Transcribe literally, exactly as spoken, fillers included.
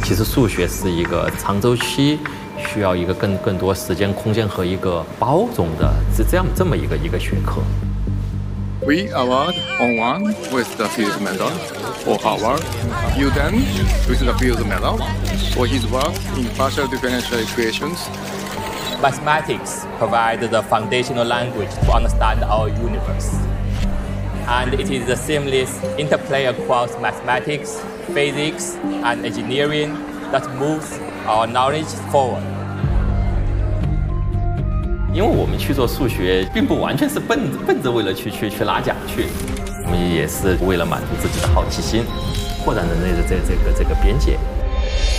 其实数学是一个长周期，需要一个更更多时间、空间和一个包容的，是这样这么一个一个学科。 We award Hongwan with the Fields Medal, or Howard Yuden with the Fields Medal for his work in partial differential equations. Mathematics provides the foundational language to understand our universe. And it is the seamless interplay across mathematics, physics, and engineering that moves our knowledge forward. 因为我们去做数学，并不完全是奔奔着为了去去去拿奖去，我们也是为了满足自己的好奇心，扩展人类的这这个这个边界。